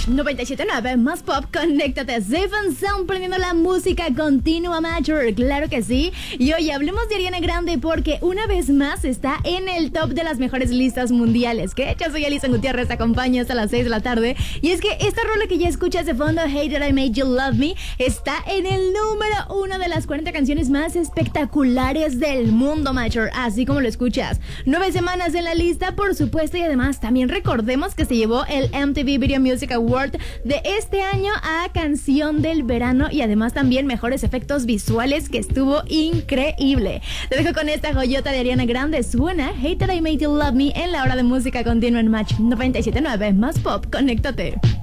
Match 97.9, más pop, conéctate. Seven Sound prendiendo la música continua, Major, claro que sí. Y hoy hablemos de Ariana Grande porque una vez más está en el top de las mejores listas mundiales. Que yo soy Alison Gutiérrez, te acompaño hasta las 6 de la tarde. Y es que esta rola que ya escuchas de fondo, Hey That I Made You Love Me, está en el número 1 de las 40 canciones más espectaculares del mundo, Major, así como lo escuchas. 9 semanas en la lista, por supuesto, y además también recordemos que se llevó el MTV Video Music Award de este año a Canción del Verano y además también mejores efectos visuales, que estuvo increíble. Te dejo con esta joyota de Ariana Grande. Suena Hey That I Made You Love Me en la hora de música continua en Match 97.9, más pop, conéctate.